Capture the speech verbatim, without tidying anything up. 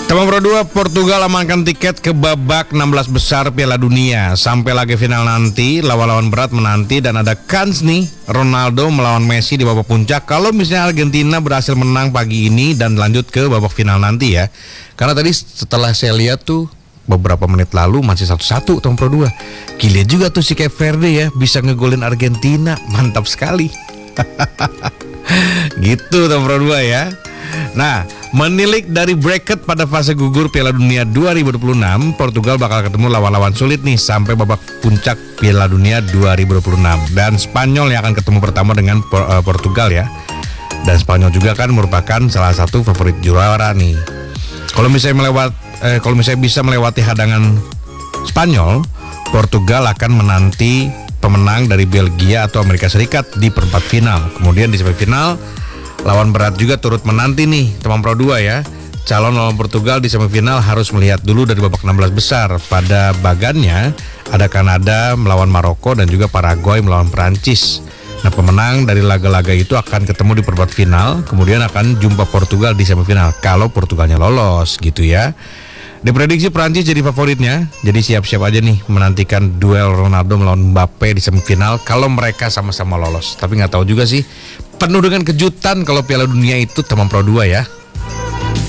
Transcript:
Teman Pro dua, Portugal amankan tiket ke babak enam belas besar Piala Dunia. Sampai laga final nanti, lawan-lawan berat menanti dan ada kans nih Ronaldo melawan Messi di babak puncak kalau misalnya Argentina berhasil menang pagi ini dan lanjut ke babak final nanti ya. Karena tadi setelah saya lihat tuh beberapa menit lalu masih satu satu Teman Pro dua. Gila juga tuh si Cape Verde ya, bisa ngegolin Argentina. Mantap sekali. Gitu Teman Pro dua ya. Nah, menilik dari bracket pada fase gugur Piala Dunia dua ribu dua puluh enam, Portugal bakal ketemu lawan-lawan sulit nih sampai babak puncak Piala Dunia dua ribu dua puluh enam. Dan Spanyol yang akan ketemu pertama dengan Portugal ya. Dan Spanyol juga kan merupakan salah satu favorit juara nih. Kalau misalnya melewat, eh, kalau misalnya bisa melewati hadangan Spanyol, Portugal akan menanti pemenang dari Belgia atau Amerika Serikat di perempat final. Kemudian di semifinal, lawan berat juga turut menanti nih Teman Pro dua ya. Calon lawan Portugal di semifinal harus melihat dulu dari babak enam belas besar. Pada bagannya ada Kanada melawan Maroko dan juga Paraguay melawan Perancis. Nah, pemenang dari laga-laga itu akan ketemu di perempat final, kemudian akan jumpa Portugal di semifinal kalau Portugalnya lolos gitu ya. Diprediksi Perancis jadi favoritnya, jadi siap-siap aja nih menantikan duel Ronaldo melawan Mbappe di semifinal kalau mereka sama-sama lolos. Tapi nggak tahu juga sih, penuh dengan kejutan kalau Piala Dunia itu Teman Pro dua ya.